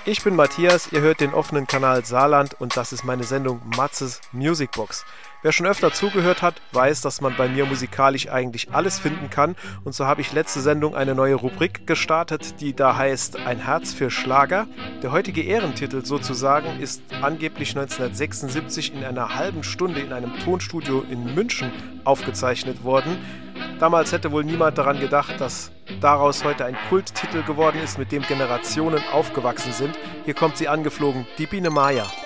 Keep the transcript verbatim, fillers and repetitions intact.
Ich bin Matthias, ihr hört den offenen Kanal Saarland und das ist meine Sendung Matzes Musicbox. Wer schon öfter zugehört hat, weiß, dass man bei mir musikalisch eigentlich alles finden kann und so habe ich letzte Sendung eine neue Rubrik gestartet, die da heißt Ein Herz für Schlager. Der heutige Ehrentitel sozusagen ist angeblich neunzehnhundertsechsundsiebzig in einer halben Stunde in einem Tonstudio in München aufgezeichnet worden. Damals hätte wohl niemand daran gedacht, dass daraus heute ein Kulttitel geworden ist, mit dem Generationen aufgewachsen sind. Hier kommt sie angeflogen, die Biene Maya.